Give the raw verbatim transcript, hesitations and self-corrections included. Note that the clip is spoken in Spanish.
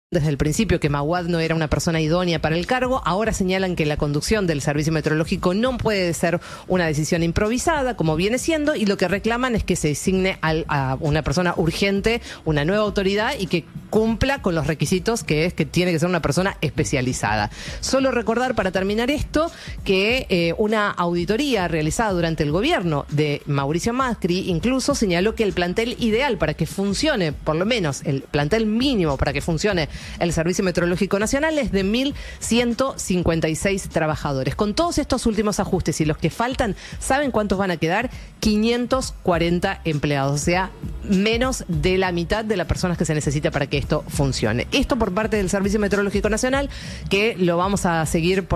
desde el principio que Maguad no era una persona idónea para el cargo. Ahora señalan que la conducción del servicio meteorológico no puede ser una decisión improvisada, como viene siendo, y lo que reclaman es que se designe al, a una persona urgente, una nueva autoridad, y que cumpla con los requisitos, que es que tiene que ser una persona especializada. Solo recordar, para terminar esto, que eh, una auditoría realizada durante el gobierno de Mauricio Macri incluso señaló que el plantel ideal para que funcione, por lo menos el plantel mínimo para que funcione el Servicio Meteorológico Nacional, es de mil ciento cincuenta y seis trabajadores. Con todos estos últimos ajustes y los que faltan, ¿saben cuántos van a quedar? quinientos cuarenta empleados, o sea, menos de la mitad de las personas que se necesita para que esto funcione. Esto por parte del Servicio Meteorológico Nacional, que lo vamos a seguir por